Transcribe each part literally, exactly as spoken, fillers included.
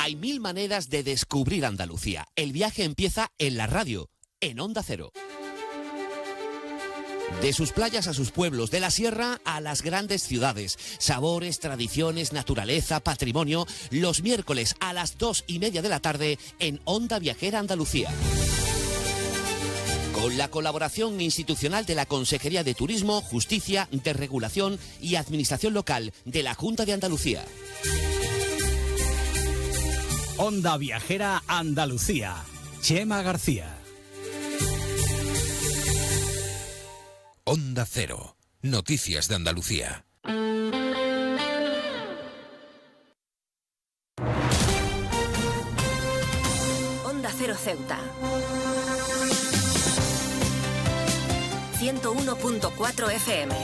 Hay mil maneras de descubrir Andalucía. El viaje empieza en la radio, en Onda Cero. De sus playas a sus pueblos, de la sierra a las grandes ciudades. Sabores, tradiciones, naturaleza, patrimonio. Los miércoles a las dos y media de la tarde en Onda Viajera Andalucía. Con la colaboración institucional de la Consejería de Turismo, Justicia, Desregulación y Administración Local de la Junta de Andalucía. Onda Viajera Andalucía. Chema García. Onda Cero. Noticias de Andalucía. Onda Cero Ceuta. ciento uno punto cuatro F M.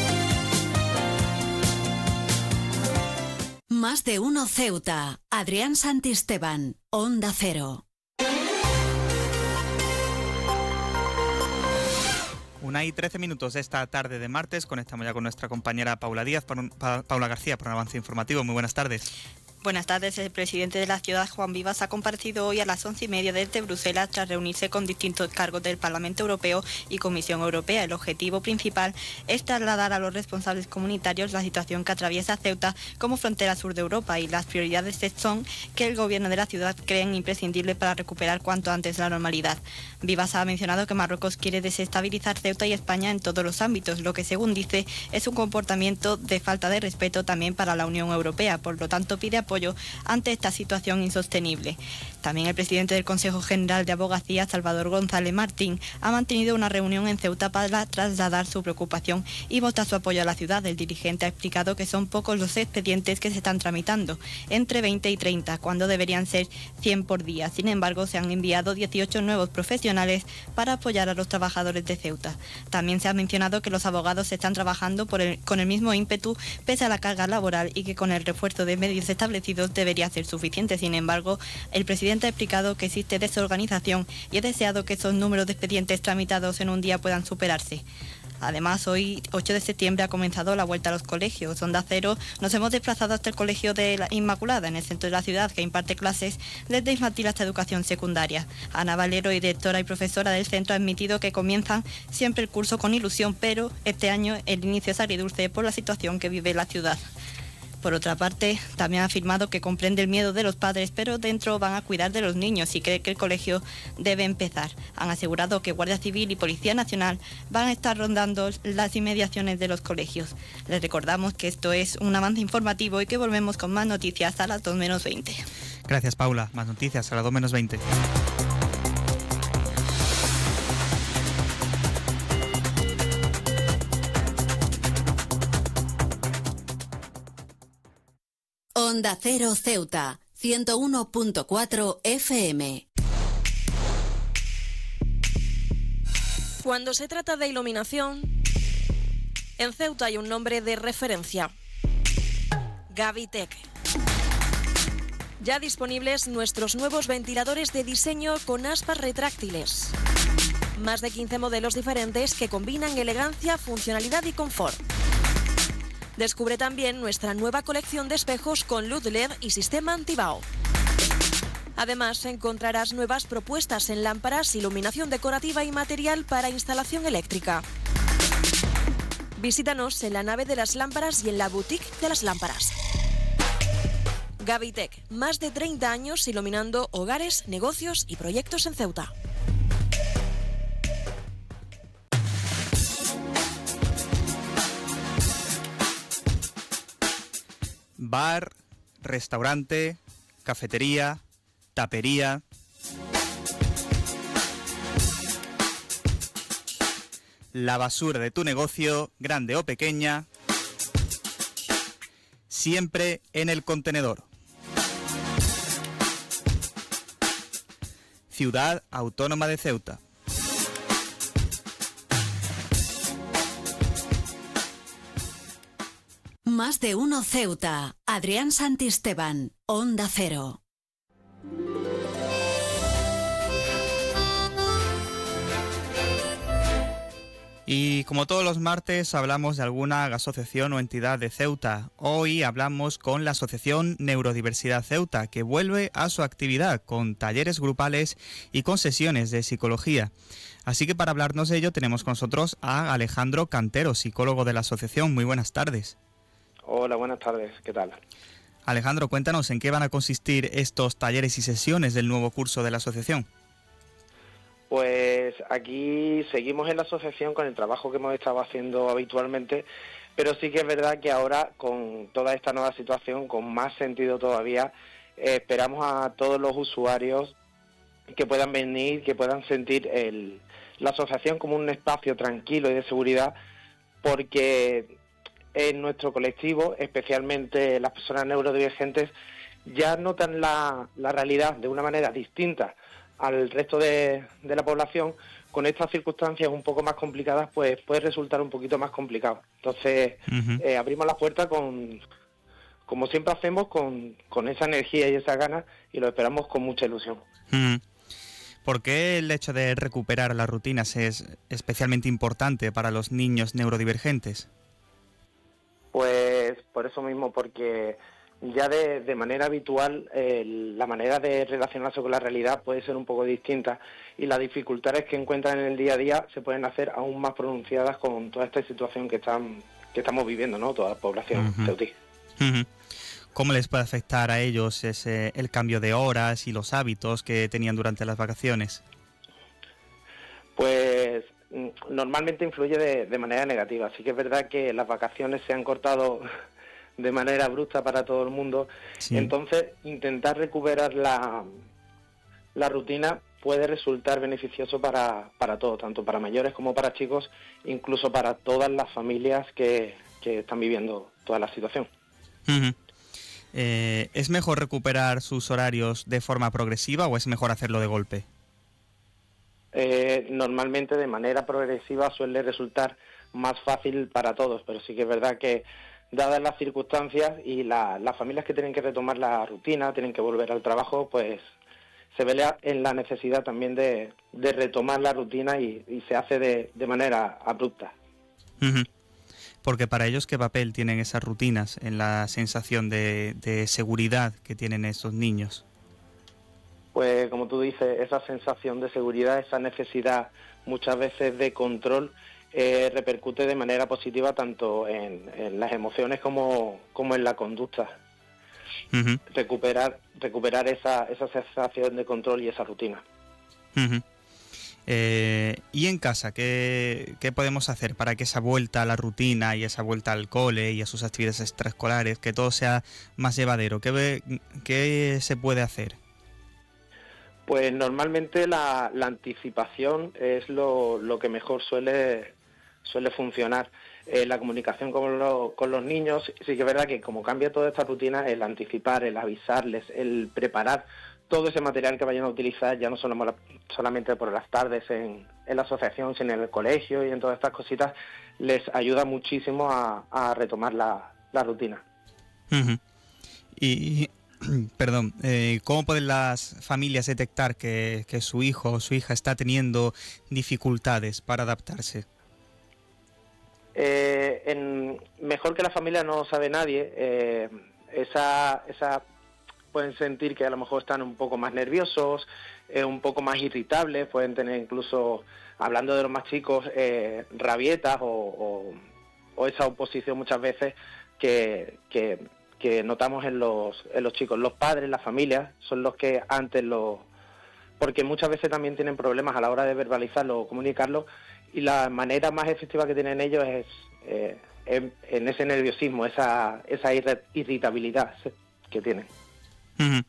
Más de uno Ceuta. Adrián Santisteban. Onda Cero. Una y trece minutos de esta tarde de martes. Conectamos ya con nuestra compañera Paula Díaz, para un, pa, Paula García, por un avance informativo. Muy buenas tardes. Buenas tardes. El presidente de la ciudad, Juan Vivas, ha comparecido hoy a las once y media desde Bruselas tras reunirse con distintos cargos del Parlamento Europeo y Comisión Europea. El objetivo principal es trasladar a los responsables comunitarios la situación que atraviesa Ceuta como frontera sur de Europa, y las prioridades son que el gobierno de la ciudad creen imprescindibles para recuperar cuanto antes la normalidad. Vivas ha mencionado que Marruecos quiere desestabilizar Ceuta y España en todos los ámbitos, lo que, según dice, es un comportamiento de falta de respeto también para la Unión Europea. Por lo tanto, pide apoyo ante esta situación insostenible. También el presidente del Consejo General de Abogacía, Salvador González Martín, ha mantenido una reunión en Ceuta para trasladar su preocupación y mostrar su apoyo a la ciudad. El dirigente ha explicado que son pocos los expedientes que se están tramitando, entre veinte y treinta, cuando deberían ser cien por día. Sin embargo, se han enviado dieciocho nuevos profesionales para apoyar a los trabajadores de Ceuta. También se ha mencionado que los abogados están trabajando por el, con el mismo ímpetu pese a la carga laboral, y que con el refuerzo de medios establecidos debería ser suficiente. Sin embargo, el presidente ha explicado que existe desorganización y ha deseado que esos números de expedientes tramitados en un día puedan superarse. Además, hoy, ocho de septiembre, ha comenzado la vuelta a los colegios. Onda Cero nos hemos desplazado hasta el Colegio de la Inmaculada, en el centro de la ciudad, que imparte clases desde infantil hasta educación secundaria. Ana Valero, directora y profesora del centro, ha admitido que comienzan siempre el curso con ilusión, pero este año el inicio es agridulce por la situación que vive la ciudad. Por otra parte, también ha afirmado que comprende el miedo de los padres, pero dentro van a cuidar de los niños y cree que el colegio debe empezar. Han asegurado que Guardia Civil y Policía Nacional van a estar rondando las inmediaciones de los colegios. Les recordamos que esto es un avance informativo y que volvemos con más noticias a las dos menos veinte. Gracias, Paula. Más noticias a las dos menos veinte. Onda Cero Ceuta, ciento uno punto cuatro F M. Cuando se trata de iluminación, en Ceuta hay un nombre de referencia: Gavitec. Ya disponibles nuestros nuevos ventiladores de diseño con aspas retráctiles. Más de quince modelos diferentes que combinan elegancia, funcionalidad y confort. Descubre también nuestra nueva colección de espejos con luz L E D y sistema antibao. Además, encontrarás nuevas propuestas en lámparas, iluminación decorativa y material para instalación eléctrica. Visítanos en la nave de las lámparas y en la boutique de las lámparas. Gavitec, más de treinta años iluminando hogares, negocios y proyectos en Ceuta. Bar, restaurante, cafetería, tapería. La basura de tu negocio, grande o pequeña, siempre en el contenedor. Ciudad Autónoma de Ceuta. Más de uno Ceuta. Adrián Santisteban, Onda Cero. Y como todos los martes hablamos de alguna asociación o entidad de Ceuta. Hoy hablamos con la Asociación Neurodiversidad Ceuta, que vuelve a su actividad con talleres grupales y con sesiones de psicología. Así que para hablarnos de ello tenemos con nosotros a Alejandro Cantero, psicólogo de la asociación. Muy buenas tardes. Hola, buenas tardes. ¿Qué tal? Alejandro, cuéntanos en qué van a consistir estos talleres y sesiones del nuevo curso de la asociación. Pues aquí seguimos en la asociación con el trabajo que hemos estado haciendo habitualmente, pero sí que es verdad que ahora con toda esta nueva situación, con más sentido todavía, eh, esperamos a todos los usuarios que puedan venir, que puedan sentir el, la asociación como un espacio tranquilo y de seguridad, porque en nuestro colectivo, especialmente las personas neurodivergentes, ya notan la, la realidad de una manera distinta al resto de, de la población. Con estas circunstancias un poco más complicadas, pues puede resultar un poquito más complicado. Entonces, uh-huh. eh, abrimos la puerta con, como siempre hacemos, con, con esa energía y esa ganas, y lo esperamos con mucha ilusión. Uh-huh. ¿Por qué el hecho de recuperar las rutinas es especialmente importante para los niños neurodivergentes? Pues por eso mismo, porque ya de, de manera habitual eh, la manera de relacionarse con la realidad puede ser un poco distinta, y las dificultades que encuentran en el día a día se pueden hacer aún más pronunciadas con toda esta situación que están que estamos viviendo, ¿no? Toda la población uh-huh. ceutí. Uh-huh. ¿Cómo les puede afectar a ellos ese, el cambio de horas y los hábitos que tenían durante las vacaciones? Pues normalmente influye de, de manera negativa. Sí que es verdad que las vacaciones se han cortado de manera abrupta para todo el mundo. Sí. Entonces, intentar recuperar la, la rutina puede resultar beneficioso para, para todos, tanto para mayores como para chicos, incluso para todas las familias que, que están viviendo toda la situación. Uh-huh. Eh, ¿Es mejor recuperar sus horarios de forma progresiva o es mejor hacerlo de golpe? Eh, normalmente de manera progresiva suele resultar más fácil para todos, pero sí que es verdad que dadas las circunstancias y la, las familias que tienen que retomar la rutina, tienen que volver al trabajo, pues se ve en la necesidad también de, de retomar la rutina y, y se hace de, de manera abrupta. Uh-huh. Porque para ellos, ¿qué papel tienen esas rutinas en la sensación de, de seguridad que tienen esos niños? Pues como tú dices, esa sensación de seguridad, esa necesidad muchas veces de control, Eh, repercute de manera positiva tanto en, en las emociones como, como en la conducta. Uh-huh. Recuperar recuperar esa, esa sensación de control y esa rutina. Uh-huh. Eh, ¿Y en casa qué, qué podemos hacer para que esa vuelta a la rutina y esa vuelta al cole y a sus actividades extraescolares, que todo sea más llevadero? ¿Qué, qué se puede hacer? Pues normalmente la, la anticipación es lo, lo que mejor suele suele funcionar. Eh, la comunicación con, lo, con los niños, sí que es verdad que como cambia toda esta rutina, el anticipar, el avisarles, el preparar todo ese material que vayan a utilizar, ya no solo, solamente por las tardes en, en la asociación, sino en el colegio y en todas estas cositas, les ayuda muchísimo a, a retomar la, la rutina. Uh-huh. Y, perdón, eh, ¿cómo pueden las familias detectar que, que su hijo o su hija está teniendo dificultades para adaptarse? Eh, en, mejor que la familia no sabe nadie. Eh, esa, esa pueden sentir que a lo mejor están un poco más nerviosos, eh, un poco más irritables, pueden tener incluso, hablando de los más chicos, eh, rabietas o, o, o esa oposición muchas veces que, que, que notamos en los, en los chicos. Los padres, las familias, son los que antes lo... porque muchas veces también tienen problemas a la hora de verbalizarlo o comunicarlo, y la manera más efectiva que tienen ellos es eh, en, en ese nerviosismo, esa, esa irritabilidad que tienen. Uh-huh.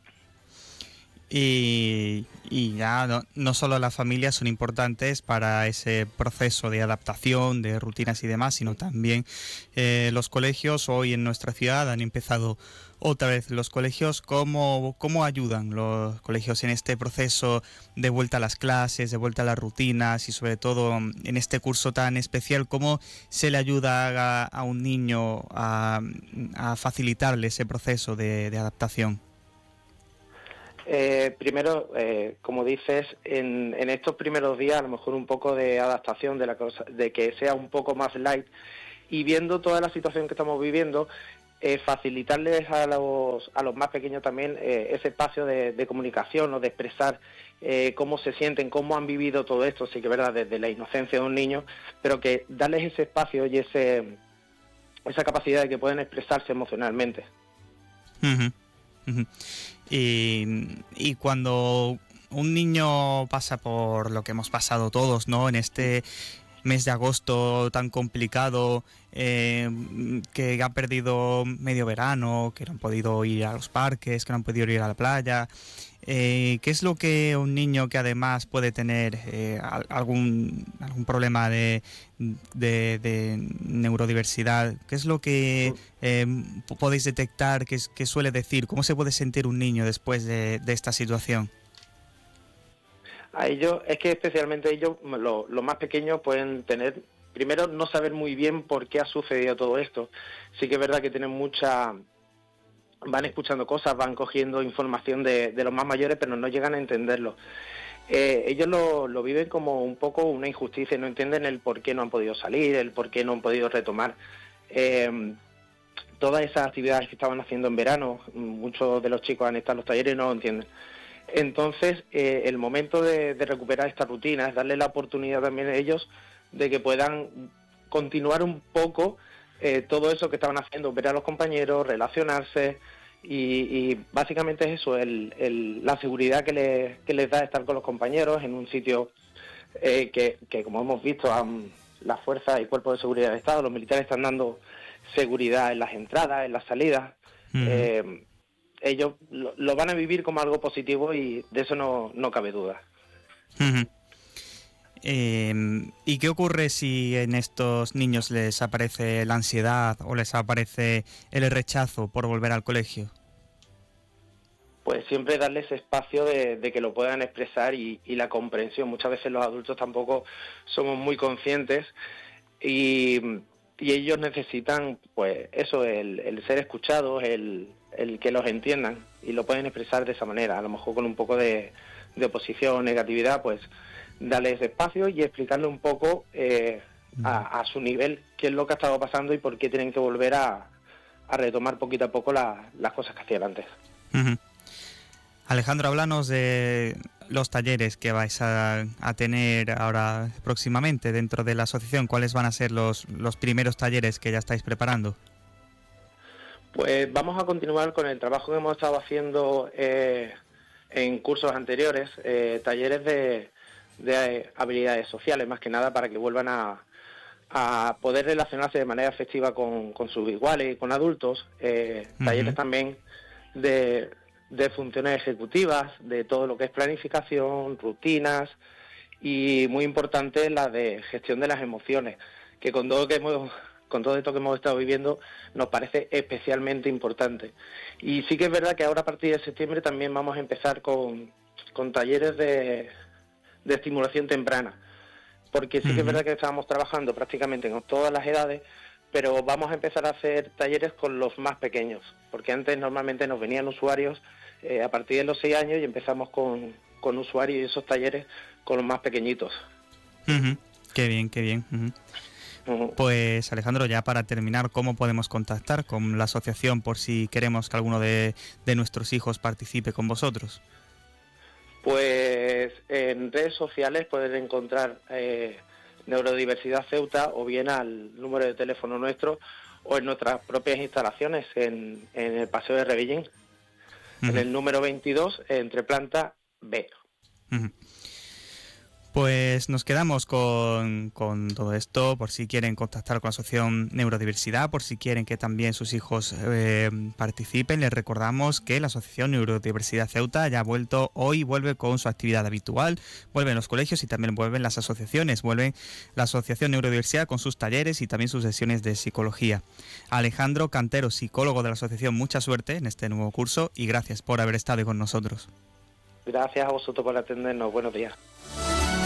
Y, y ya no, no solo las familias son importantes para ese proceso de adaptación, de rutinas y demás, sino también eh, los colegios. Hoy en nuestra ciudad han empezado otra vez los colegios. ¿Cómo, cómo ayudan los colegios en este proceso de vuelta a las clases, de vuelta a las rutinas y sobre todo en este curso tan especial? ¿Cómo se le ayuda a, a un niño a, a facilitarle ese proceso de, de adaptación? Eh, primero, eh, como dices, en, en estos primeros días a lo mejor un poco de adaptación, de la cosa, de que sea un poco más light, y viendo toda la situación que estamos viviendo, eh, facilitarles a los, a los más pequeños también eh, ese espacio de, de comunicación o de expresar eh, cómo se sienten, cómo han vivido todo esto, sí que es verdad, desde la inocencia de un niño, pero que darles ese espacio y ese esa capacidad de que pueden expresarse emocionalmente. Uh-huh. Uh-huh. Y, y cuando un niño pasa por lo que hemos pasado todos, ¿no? En este mes de agosto tan complicado, eh, que ha perdido medio verano, que no han podido ir a los parques, que no han podido ir a la playa, eh, ¿qué es lo que un niño que además puede tener eh, algún algún problema de, de, de neurodiversidad, qué es lo que eh, podéis detectar, qué, qué suele decir, cómo se puede sentir un niño después de, de esta situación? A ellos, es que especialmente ellos, los lo más pequeños, pueden tener, primero, no saber muy bien por qué ha sucedido todo esto. Sí que es verdad que tienen mucha, van escuchando cosas, van cogiendo información de, de los más mayores, pero no llegan a entenderlo. Eh, ellos lo, lo viven como un poco una injusticia, no entienden el por qué no han podido salir, el por qué no han podido retomar eh, todas esas actividades que estaban haciendo en verano. Muchos de los chicos han estado en los talleres y no lo entienden. Entonces, eh, el momento de, de recuperar esta rutina es darle la oportunidad también a ellos de que puedan continuar un poco eh, todo eso que estaban haciendo, ver a los compañeros, relacionarse, y, y básicamente es eso, el, el, la seguridad que, le, que les da estar con los compañeros en un sitio eh, que, que, como hemos visto, um, las fuerzas y cuerpos de seguridad del Estado, los militares están dando seguridad en las entradas, en las salidas. Uh-huh. eh, ellos lo, lo van a vivir como algo positivo y de eso no, no cabe duda. Uh-huh. Eh, ¿Y qué ocurre si en estos niños les aparece la ansiedad o les aparece el rechazo por volver al colegio? Pues siempre darles espacio de, de que lo puedan expresar y, y la comprensión. Muchas veces los adultos tampoco somos muy conscientes y, y ellos necesitan, pues eso, el, el ser escuchados, el, el que los entiendan, y lo pueden expresar de esa manera. A lo mejor con un poco de, de oposición, negatividad, pues darles espacio y explicarle un poco eh, a, a su nivel qué es lo que ha estado pasando y por qué tienen que volver a, a retomar poquito a poco la, las cosas que hacían antes. Uh-huh. Alejandro, háblanos de los talleres que vais a, a tener ahora próximamente dentro de la asociación. ¿Cuáles van a ser los, los primeros talleres que ya estáis preparando? Pues vamos a continuar con el trabajo que hemos estado haciendo eh, en cursos anteriores, eh, talleres de, de habilidades sociales, más que nada para que vuelvan a, a poder relacionarse de manera efectiva con, con sus iguales y con adultos. Eh, uh-huh. Talleres también de, de funciones ejecutivas, de todo lo que es planificación, rutinas, y muy importante la de gestión de las emociones, que con todo que hemos... con todo esto que hemos estado viviendo, nos parece especialmente importante. Y sí que es verdad que ahora a partir de septiembre también vamos a empezar con, con talleres de, de estimulación temprana, porque sí uh-huh. que es verdad que estábamos trabajando prácticamente con todas las edades, pero vamos a empezar a hacer talleres con los más pequeños, porque antes normalmente nos venían usuarios eh, a partir de los seis años y empezamos con, con usuarios y esos talleres con los más pequeñitos. Uh-huh. Qué bien, qué bien. Uh-huh. Pues Alejandro, ya para terminar, ¿cómo podemos contactar con la asociación por si queremos que alguno de, de nuestros hijos participe con vosotros? Pues en redes sociales pueden encontrar eh, Neurodiversidad Ceuta, o bien al número de teléfono nuestro, o en nuestras propias instalaciones en, en el Paseo de Rebellín, uh-huh. en el número veintidós, entre planta B. Uh-huh. Pues nos quedamos con, con todo esto, por si quieren contactar con la Asociación Neurodiversidad, por si quieren que también sus hijos eh, participen. Les recordamos que la Asociación Neurodiversidad Ceuta ya ha vuelto, hoy vuelve con su actividad habitual, vuelven los colegios y también vuelven las asociaciones, vuelven la Asociación Neurodiversidad con sus talleres y también sus sesiones de psicología. Alejandro Cantero, psicólogo de la asociación, mucha suerte en este nuevo curso y gracias por haber estado con nosotros. Gracias a vosotros por atendernos. Buenos días.